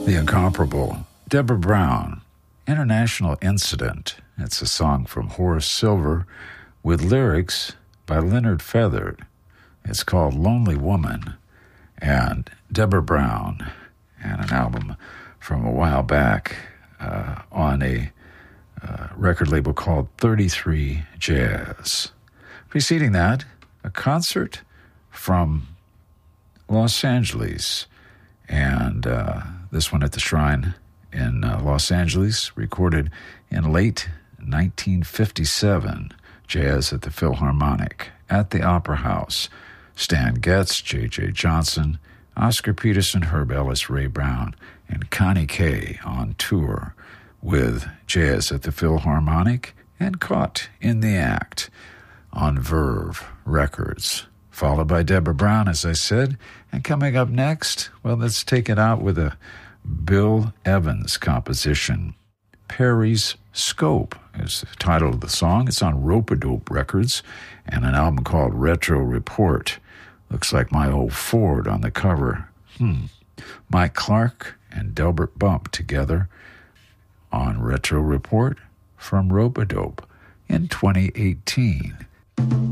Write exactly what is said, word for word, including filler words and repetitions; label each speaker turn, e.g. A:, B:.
A: The incomparable Deborah Brown, International Incident. It's a song from Horace Silver with lyrics by Leonard Feather. It's called Lonely Woman. And Deborah Brown, and an album from a while back uh, on a uh, record label called thirty-three Jazz. Preceding that, a concert from Los Angeles, and uh, this one at the Shrine in uh, Los Angeles, recorded in late nineteen fifty-seven, Jazz at the Philharmonic, at the Opera House. Stan Getz, J J Johnson, Oscar Peterson, Herb Ellis, Ray Brown, and Connie Kay on tour with Jazz at the Philharmonic and Caught in the Act on Verve Records. Followed by Deborah Brown, as I said. And coming up next, well, let's take it out with a Bill Evans composition. Perry's Scope is the title of the song. It's on Rope-A-Dope Records and an album called Retro Report. Looks like my old Ford on the cover. Hmm. Mike Clark and Delbert Bump together on Retro Report from Rope-A-Dope in twenty eighteen.